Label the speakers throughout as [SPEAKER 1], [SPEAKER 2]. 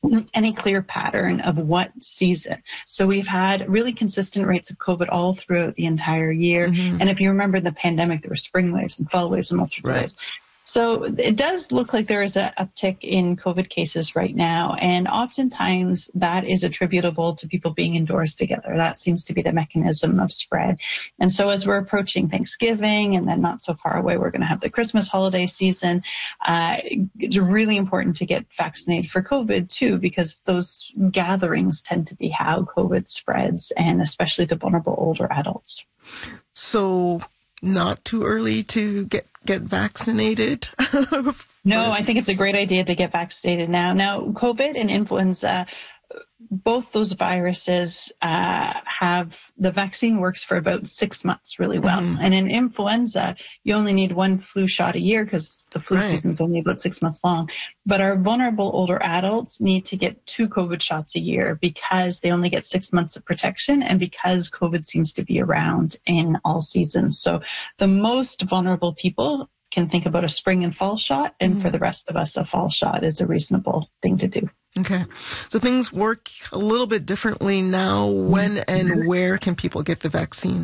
[SPEAKER 1] any clear pattern of what season. So we've had really consistent rates of COVID all throughout the entire year. And if you remember the pandemic, there were spring waves and fall waves and all sorts of waves. So it does look like there is an uptick in COVID cases right now. And oftentimes that is attributable to people being indoors together. That seems to be the mechanism of spread. And so as we're approaching Thanksgiving and then not so far away, we're going to have the Christmas holiday season. It's really important to get vaccinated for COVID too, because those gatherings tend to be how COVID spreads, and especially to vulnerable older adults.
[SPEAKER 2] So not too early to get vaccinated?
[SPEAKER 1] No, I think it's a great idea to get vaccinated now. Now, COVID and influenza, both those viruses have, the vaccine works for about 6 months really well. And in influenza, you only need one flu shot a year because the flu season's only about 6 months long. But our vulnerable older adults need to get 2 COVID shots a year because they only get 6 months of protection, and because COVID seems to be around in all seasons. So the most vulnerable people can think about a spring and fall shot, and for the rest of us, a fall shot is a reasonable thing to do.
[SPEAKER 2] Okay. So things work a little bit differently now. When and where can people get the vaccine?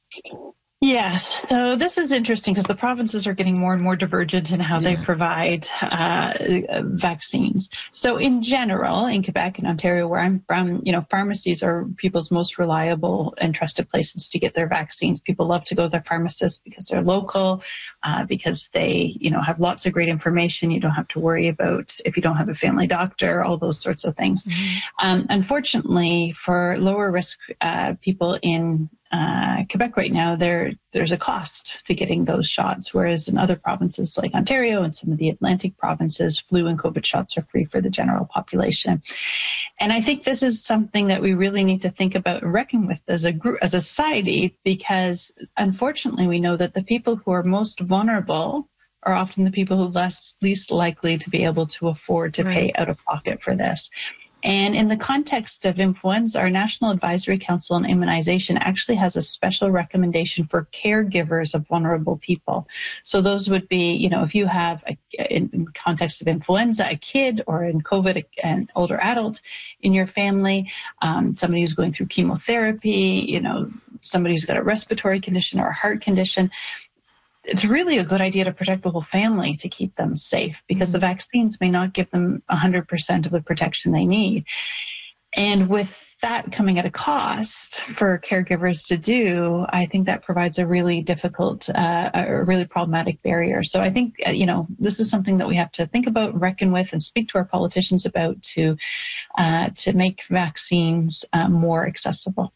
[SPEAKER 1] Yes. So this is interesting because the provinces are getting more and more divergent in how they provide vaccines. So in general, in Quebec and Ontario, where I'm from, pharmacies are people's most reliable and trusted places to get their vaccines. People love to go to their pharmacists because they're local, because they, have lots of great information. You don't have to worry about if you don't have a family doctor, all those sorts of things. Unfortunately, for lower risk people in Quebec right now, there's a cost to getting those shots, whereas in other provinces like Ontario and some of the Atlantic provinces, flu and COVID shots are free for the general population. And I think this is something that we really need to think about and reckon with as a group, as a society, because unfortunately we know that the people who are most vulnerable are often the people who are least likely to be able to afford to pay out of pocket for this. And in the context of influenza, our National Advisory Council on Immunization actually has a special recommendation for caregivers of vulnerable people. So those would be, if you have, in context of influenza, a kid, or in COVID, an older adult in your family, somebody who's going through chemotherapy, somebody who's got a respiratory condition or a heart condition, it's really a good idea to protect the whole family to keep them safe, because the vaccines may not give them 100% of the protection they need. And with that coming at a cost for caregivers to do, I think that provides a really difficult, a really problematic barrier. So I think, this is something that we have to think about, reckon with, and speak to our politicians about to make vaccines more accessible.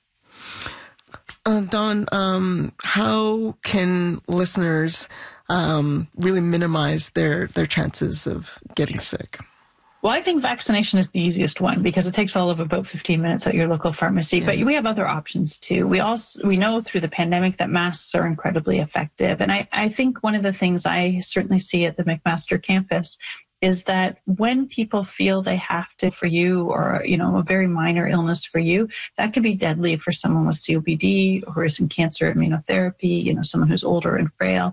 [SPEAKER 2] Dawn, how can listeners really minimize their chances of getting sick?
[SPEAKER 1] Well, I think vaccination is the easiest one because it takes all of about 15 minutes at your local pharmacy. But we have other options too. We know through the pandemic that masks are incredibly effective. And I think one of the things I certainly see at the McMaster campus is that when people feel they have to, for you, or, a very minor illness for you, that can be deadly for someone with COPD or is in cancer immunotherapy, someone who's older and frail.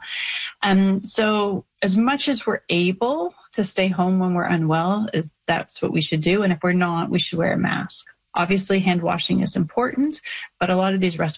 [SPEAKER 1] So as much as we're able to stay home when we're unwell, that's what we should do. And if we're not, we should wear a mask. Obviously, hand washing is important, but a lot of these